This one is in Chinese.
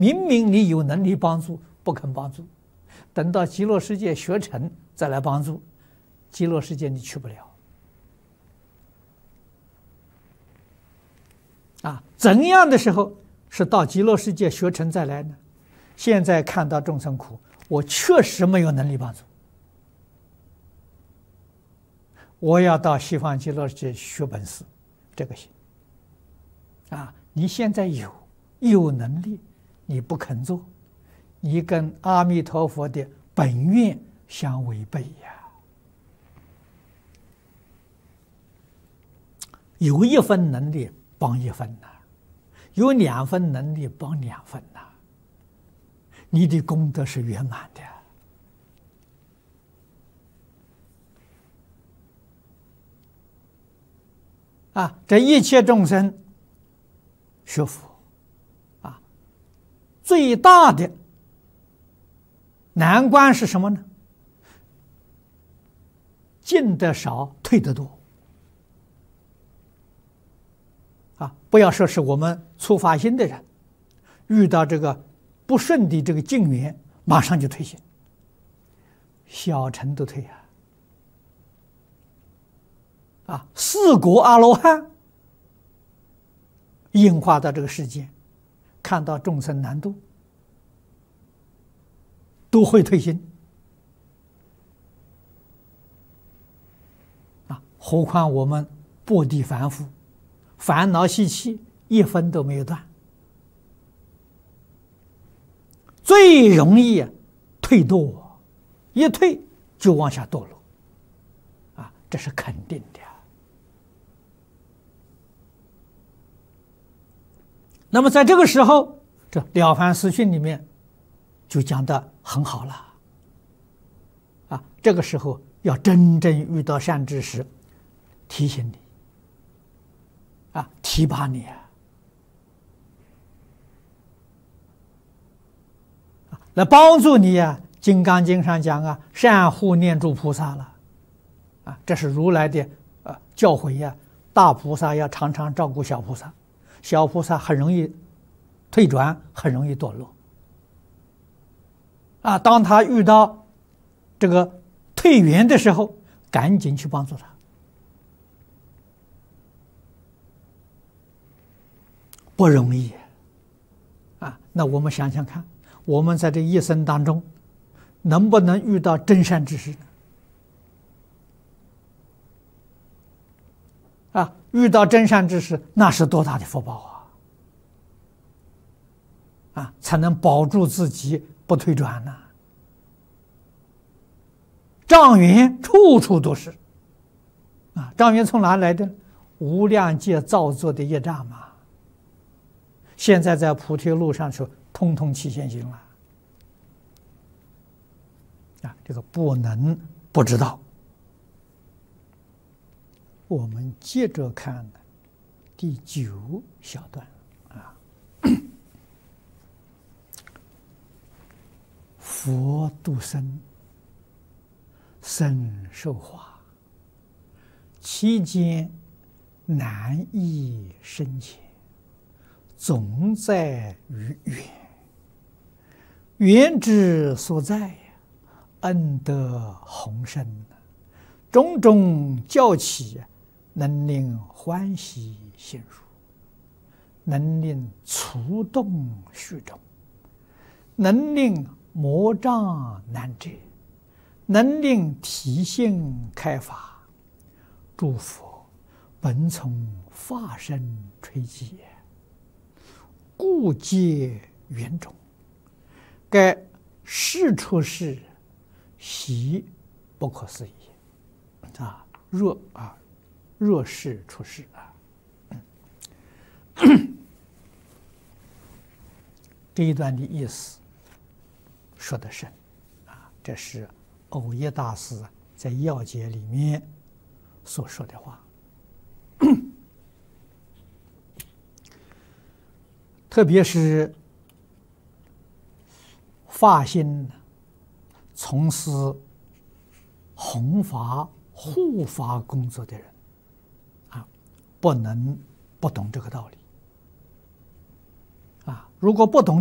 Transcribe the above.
明明你有能力帮助，不肯帮助，等到极乐世界学成再来帮助，极乐世界你去不了。怎样的时候是到极乐世界学成再来呢？现在看到众生苦，我确实没有能力帮助，我要到西方极乐世界学本事，这个行。你现在有能力，你不肯做，你跟阿弥陀佛的本愿相违背呀。有1分能力帮1分呐，有2分能力帮2分呐，你的功德是圆满的。这一切众生学佛最大的难关是什么呢？进得少，退得多。不要说是我们初发心的人，遇到这个不顺的这个境缘，马上就退心，小乘都退4果阿罗汉应化到这个世界，看到众生难度，都会退心何况我们薄地凡夫，烦恼习气1分都没有断，最容易退堕，一退就往下堕落这是肯定的。那么在这个时候，这《了凡四训》里面就讲得很好了这个时候要真正遇到善知识，提醒你提拔你来帮助你金刚经上讲善护念诸菩萨了这是如来的教诲大菩萨要常常照顾小菩萨，小菩萨很容易退转，很容易堕落当他遇到这个退缘的时候，赶紧去帮助他，不容易那我们想想看，我们在这一生当中能不能遇到真善知识呢？遇到真善知识，那是多大的福报才能保住自己不退转呢？障缘处处都是障缘从哪来的？无量劫造作的业障嘛。现在在菩提路上说，通通起现行了这个不能不知道。我们接着看第9小段佛度生，生受化，其间难易深浅，总在于缘。缘之所在，恩德宏深，种种教起，能令欢喜心入，能令触动虚中，能令魔障难遮，能令体性开发。诸佛本从法身垂寂，故皆缘种。该事出世，习不可思议若是出世这一段的意思说得深这是藕益大师在要解里面所说的话。特别是发心从事弘法护法工作的人不能不懂这个道理如果不懂